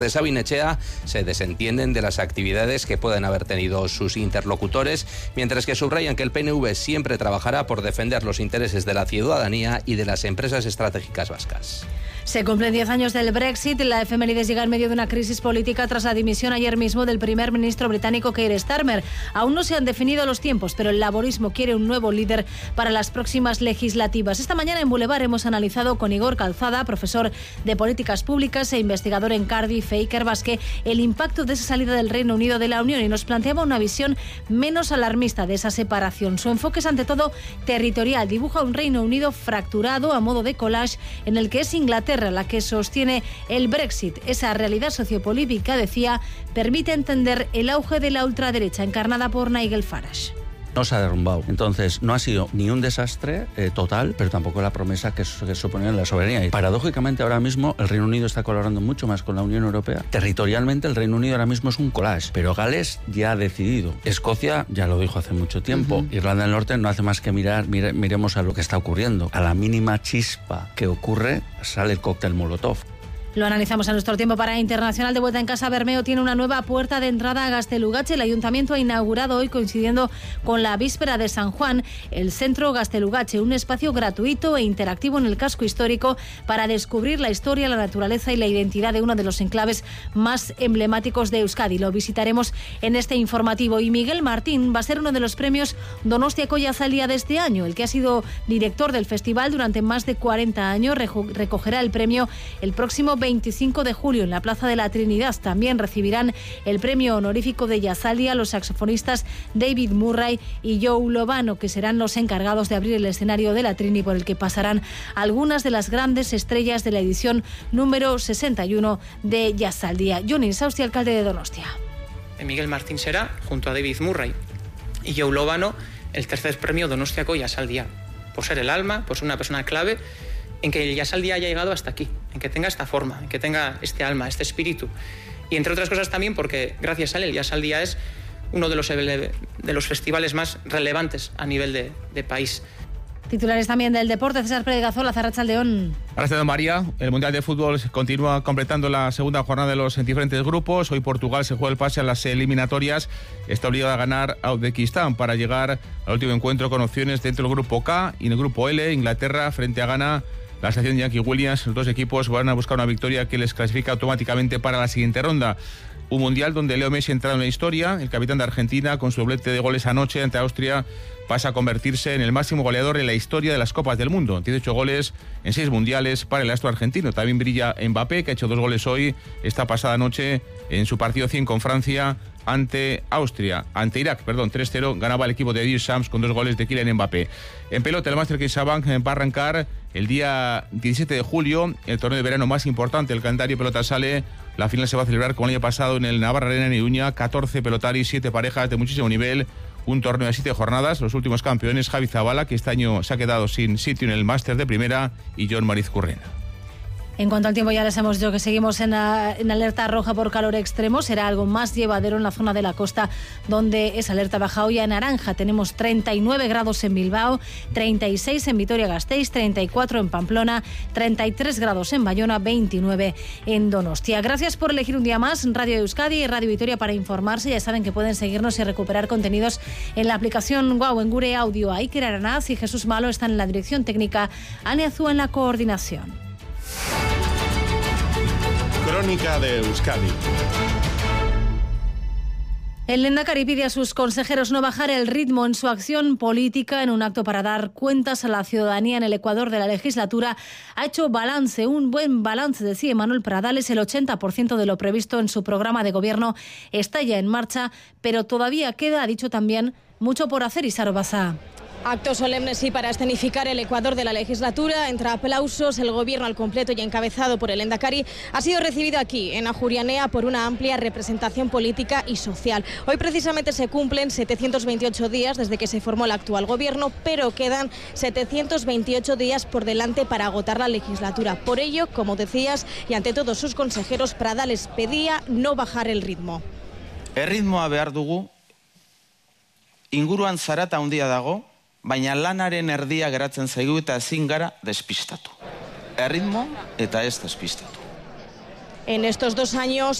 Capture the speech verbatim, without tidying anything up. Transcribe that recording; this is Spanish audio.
de Sabin Etxea se desentienden de las actividades que pueden haber tenido sus interlocutores, mientras que subrayan que el P N V siempre trabajará por defender los intereses de la ciudadanía y de las empresas estratégicas vascas. Se cumplen diez años del Brexit. La efemérides llega en medio de una crisis política tras la dimisión ayer mismo del primer ministro británico Keir Starmer. Aún no se han definido los tiempos, pero el laborismo quiere un nuevo líder para las próximas legislativas. Esta mañana en Boulevard hemos analizado con Igor Calzada, profesor de políticas públicas e investigador en Cardiff e Iker Basque, el impacto de esa salida del Reino Unido de la Unión, y nos planteaba una visión menos alarmista de esa separación. Su enfoque es ante todo territorial. Dibuja un Reino Unido fracturado a modo de collage en el que es Inglaterra la que sostiene el Brexit. Esa realidad sociopolítica, decía, permite entender el auge de la ultraderecha encarnada por Nigel Farage. No se ha derrumbado. Entonces, no ha sido ni un desastre eh, total, pero tampoco la promesa que, que suponía la soberanía. Y paradójicamente, ahora mismo, el Reino Unido está colaborando mucho más con la Unión Europea. Territorialmente, el Reino Unido ahora mismo es un collage, pero Gales ya ha decidido. Escocia ya lo dijo hace mucho tiempo. Uh-huh. Irlanda del Norte no hace más que mirar, mire, miremos a lo que está ocurriendo. A la mínima chispa que ocurre, sale el cóctel Molotov. Lo analizamos en nuestro tiempo para Internacional. De vuelta en casa, Bermeo tiene una nueva puerta de entrada a Gaztelugatxe. El ayuntamiento ha inaugurado hoy, coincidiendo con la víspera de San Juan, el Centro Gaztelugatxe, un espacio gratuito e interactivo en el casco histórico para descubrir la historia, la naturaleza y la identidad de uno de los enclaves más emblemáticos de Euskadi. Lo visitaremos en este informativo. Y Miguel Martín va a ser uno de los premios Donostiako Jazaldia de este año. El que ha sido director del festival durante más de cuarenta años recogerá el premio el próximo veinticinco de julio en la Plaza de la Trinidad. También recibirán el premio honorífico de Jazaldia los saxofonistas David Murray y Joe Lovano, que serán los encargados de abrir el escenario de la Trini, por el que pasarán algunas de las grandes estrellas de la edición número sesenta y uno de Jazaldia. Jonin Sausti, alcalde de Donostia. Miguel Martín será, junto a David Murray y Joe Lovano, el tercer premio Donostiako Jazaldia, por ser el alma, por ser una persona clave en que el Jazaldia haya llegado hasta aquí, en que tenga esta forma, en que tenga este alma, este espíritu. Y entre otras cosas también porque gracias a él el Jazaldia es uno de los, de los festivales más relevantes a nivel de, de país. Titulares también del deporte. César Pérez Gazola, Arratsaldeón. Arratsaldeón, María. El Mundial de Fútbol continúa completando la segunda jornada de los diferentes grupos. Hoy Portugal se juega el pase a las eliminatorias. Está obligado a ganar a Uzbekistán para llegar al último encuentro con opciones dentro del grupo K y en el grupo L. Inglaterra frente a Ghana. La estación Yankee Williams, los dos equipos van a buscar una victoria que les clasifica automáticamente para la siguiente ronda. Un mundial donde Leo Messi ha entrado en la historia. El capitán de Argentina, con su doblete de goles anoche ante Austria, pasa a convertirse en el máximo goleador en la historia de las Copas del Mundo. dieciocho goles en seis mundiales para el astro argentino. También brilla Mbappé, que ha hecho dos goles hoy, esta pasada noche, en su partido cien con Francia ante Austria, ante Irak, perdón, tres cero, ganaba el equipo de Dir Shams con dos goles de Kylian Mbappé. En pelota, el Master CaixaBank va a arrancar el día diecisiete de julio, el torneo de verano más importante, el calendario pelota sale. La final se va a celebrar como el año pasado en el Navarra Arena en Iruña, catorce pelotaris, siete parejas de muchísimo nivel, un torneo de siete jornadas. Los últimos campeones, Javi Zabala, que este año se ha quedado sin sitio en el Máster de Primera, y John Marizcurrena. En cuanto al tiempo, ya les hemos dicho que seguimos en, a, en alerta roja por calor extremo. Será algo más llevadero en la zona de la costa, donde es alerta baja hoy a naranja. Tenemos treinta y nueve grados en Bilbao, treinta y seis en Vitoria-Gasteiz, treinta y cuatro en Pamplona, treinta y tres grados en Bayona, veintinueve en Donostia. Gracias por elegir un día más Radio Euskadi y Radio Vitoria para informarse. Ya saben que pueden seguirnos y recuperar contenidos en la aplicación Guau, en Gure Audio. Iker Aranaz y Jesús Malo están en la dirección técnica, Ane Azúa en la coordinación. Crónica de Euskadi. El Lehendakari pide a sus consejeros no bajar el ritmo en su acción política en un acto para dar cuentas a la ciudadanía en el Ecuador de la legislatura. Ha hecho balance, un buen balance, decía Manuel Pradales. El ochenta por ciento de lo previsto en su programa de gobierno está ya en marcha, pero todavía queda, ha dicho también, mucho por hacer. Isaro Basá. Acto solemne, sí, para escenificar el Ecuador de la legislatura. Entre aplausos, el gobierno al completo y encabezado por el Lehendakari ha sido recibido aquí, en Ajurianea, por una amplia representación política y social. Hoy precisamente se cumplen setecientos veintiocho días desde que se formó el actual gobierno, pero quedan setecientos veintiocho días por delante para agotar la legislatura. Por ello, como decías, y ante todos sus consejeros, Pradales pedía no bajar el ritmo. Erritmoa behar dugu, inguruan zarata handia dago, baina lanaren erdia geratzen zaigu eta ezin gara despistatu. Erritmo eta ez despistatu. En estos dos años